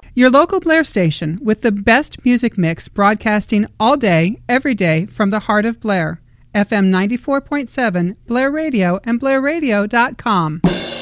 Your local Blair station with the best music mix broadcasting all day, every day from the heart of Blair. FM 94.7, Blair Radio, and BlairRadio.com.